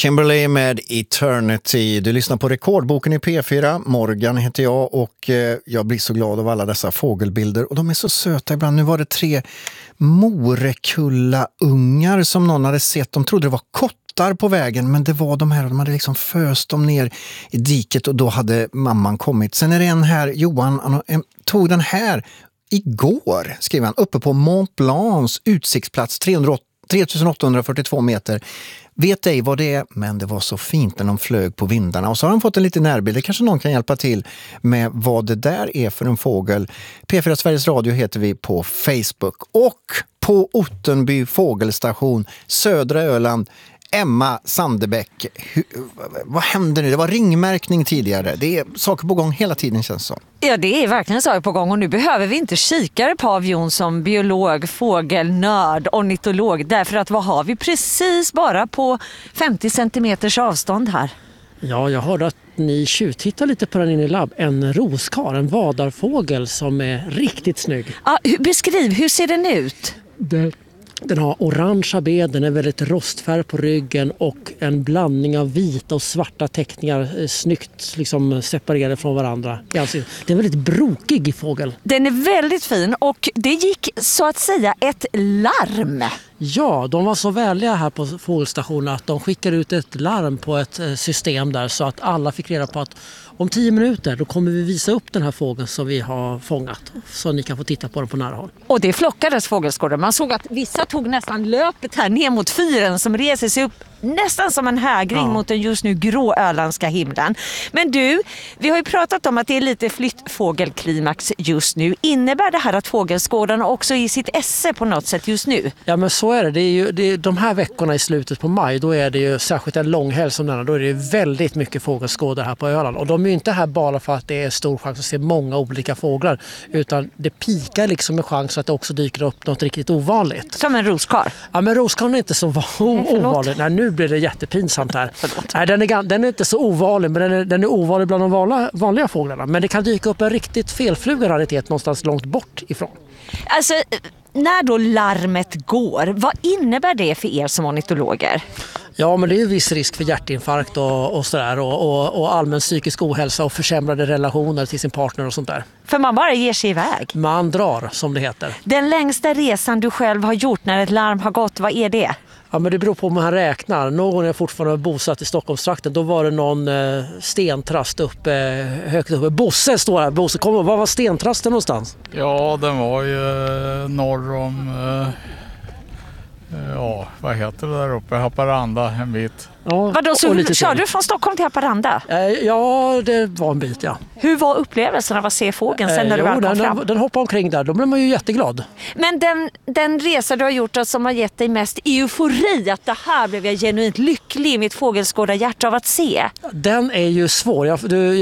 Kimberly med Eternity. Du lyssnar på Rekordboken i P4. Morgan heter jag och jag blir så glad av alla dessa fågelbilder. Och de är så söta ibland. Nu var det 3 morekulla-ungar som någon hade sett. De trodde det var kottar på vägen, men det var de här. De hade liksom föst dem ner i diket och då hade mamman kommit. Sen är det en här, Johan, han tog den här igår, skrev han, uppe på Mont Blancs utsiktsplats 3842 meter. Vet ej vad det är, men det var så fint när de flög på vindarna. Och så har han fått en liten närbild. Det kanske någon kan hjälpa till med vad det där är för en fågel. P4 Sveriges Radio heter vi på Facebook. Och på Ottenby fågelstation, södra Öland, Emma Sandebäck. Vad händer nu? Det var ringmärkning tidigare. Det är saker på gång hela tiden, känns så. Ja, det är verkligen saker på gång och nu behöver vi inte kikare på Av Jonsson, biolog, fågelnörd, ornitolog. Därför att vad har vi precis bara på 50 centimeters avstånd här? Ja, jag hörde att ni tjuvtittar lite på den inne i labb. En roskar, en vadarfågel som är riktigt snygg. Ja, beskriv, hur ser den ut? Den har orangea ben, den är väldigt rostfärg på ryggen och en blandning av vita och svarta teckningar snyggt liksom separerade från varandra. Det är en väldigt brokig fågel. Den är väldigt fin och det gick så att säga ett larm. Ja, de var så vänliga här på fågelstationen att de skickade ut ett larm på ett system där så att alla fick reda på att om 10 minuter då kommer vi visa upp den här fågeln som vi har fångat så ni kan få titta på den på nära håll. Och det flockades fågelskådare. Man såg att vissa tog nästan löpet här ner mot fyren som reser sig upp nästan som en hägring mot den just nu grå öländska himlen. Men du, vi har ju pratat om att det är lite flyttfågelklimax just nu. Innebär det här att fågelskådarna också i sitt esse på något sätt just nu? Ja, men så är det. Det är de här veckorna i slutet på maj, då är det ju särskilt en långhelg som denna, då är det väldigt mycket fågelskådare här på Öland. Och de är ju inte här bara för att det är stor chans att se många olika fåglar, utan det pikar liksom med chans att det också dyker upp något riktigt ovanligt. Som en roskar? Ja, men roskar är inte så ovanligt. Nej, nu blir det jättepinsamt här. Nej, den är inte så ovanlig, men den är ovanlig bland de vanliga fåglarna. Men det kan dyka upp en riktigt felflugad raritet någonstans långt bort ifrån. Alltså, när då larmet går, vad innebär det för er som ornitologer? Ja, men det är ju viss risk för hjärtinfarkt och sådär och allmän psykisk ohälsa och försämrade relationer till sin partner och sånt där. För man bara ger sig iväg? Man drar, som det heter. Den längsta resan du själv har gjort när ett larm har gått, vad är det? Ja, men det beror på om man räknar. Någon är fortfarande bosatt i Stockholmstrakten. Då var det någon stentrast högt uppe. Bosse står här. Bosse, var var stentrasten någonstans? Ja, den var ju norr om... vad heter det där uppe? Haparanda en bit. Ja, vadå, så kör du från Stockholm till Haparanda? Ja, det var en bit, ja. Hur var upplevelsen av att se fågeln sen när du väl kom fram? Den hoppade omkring där, då blev man ju jätteglad. Men den resa du har gjort som har gett dig mest eufori, att det här blev jag genuint lycklig i mitt fågelskådarhjärta av att se. Den är ju svår.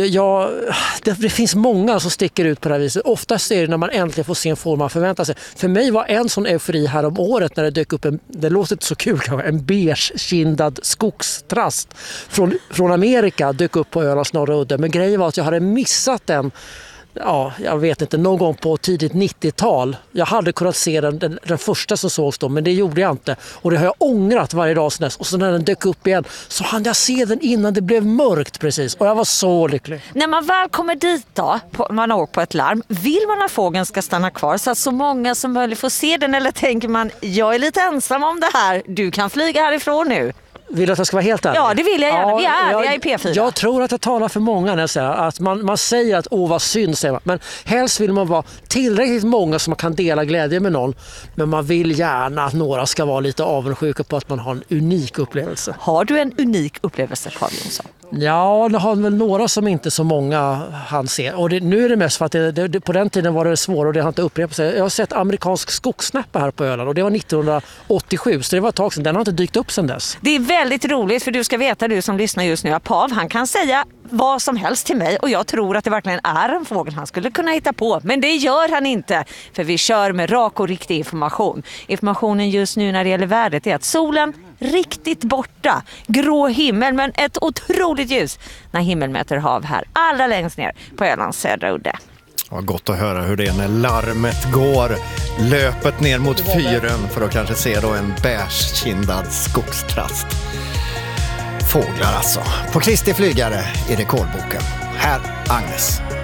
Det finns många som sticker ut på det här viset. Oftast är det när man äntligen får se en fågel man förväntar sig. För mig var en sån eufori här om året när det dök upp det låter inte så kul kanske, en beige-kindad skogstrast från Amerika dök upp på Ölands norra udde. Men grejen var att jag hade missat den, jag vet inte, någon gång på tidigt 90-tal. Jag hade kunnat se den första som sågs då, men det gjorde jag inte. Och det har jag ångrat varje dag sedan dess. Och så när den dök upp igen så hann jag se den innan det blev mörkt precis. Och jag var så lycklig. När man väl kommer dit då, man har åkt på ett larm, vill man att fågeln ska stanna kvar så att så många som möjligt får se den? Eller tänker man, jag är lite ensam om det här, du kan flyga härifrån nu? Vill du att jag ska vara helt ärlig? Ja, det vill jag gärna. Vi är ärliga i P4. Jag tror att jag talar för många när jag säger att man säger att vad synd, säger man. Men helst vill man vara tillräckligt många som man kan dela glädje med någon. Men man vill gärna att några ska vara lite avundsjuka på att man har en unik upplevelse. Har du en unik upplevelse, Carl Jonsson? Ja, det har väl några som inte så många han ser. Och nu är det mest för att på den tiden var det svårt och det har inte upprepat sig. Jag har sett amerikansk skogssnäppa här på Öland och det var 1987, så det var ett tag sedan. Den har inte dykt upp sedan dess. Det är väldigt roligt, för du ska veta, du som lyssnar just nu, att Pav, han kan säga vad som helst till mig och jag tror att det verkligen är en fågel han skulle kunna hitta på. Men det gör han inte, för vi kör med rak och riktig information. Informationen just nu när det gäller vädret är att solen riktigt borta, grå himmel men ett otroligt ljus när himmelmäter hav här allra längst ner på Ölands södra udde. Vad gott att höra hur det är när larmet går. Löpet ner mot fyren för att kanske se då en beige-kindad skogstrast. fåglar alltså. På Kristi flygare i rekordboken. Här Agnes.